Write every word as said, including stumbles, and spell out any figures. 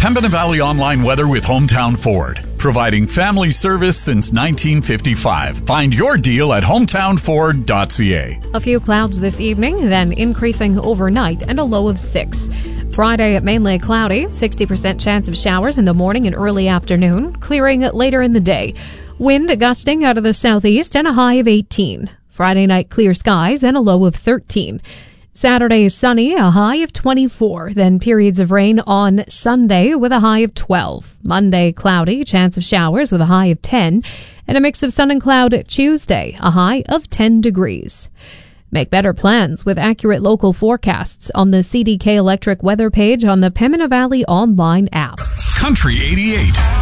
Pembina Valley Online Weather with Hometown Ford. Providing family service since nineteen fifty-five. Find your deal at hometown ford dot c a. A few clouds this evening, then increasing overnight and a low of six. Friday, mainly cloudy, sixty percent chance of showers in the morning and early afternoon, clearing later in the day. Wind gusting out of the southeast and a high of eighteen. Friday night, clear skies and a low of thirteen. Saturday, sunny, a high of twenty-four. Then periods of rain on Sunday with a high of twelve. Monday, cloudy, chance of showers with a high of ten. And a mix of sun and cloud Tuesday, a high of ten degrees. Make better plans with accurate local forecasts on the C D K Electric weather page on the Pembina Valley online app. Country eighty-eight.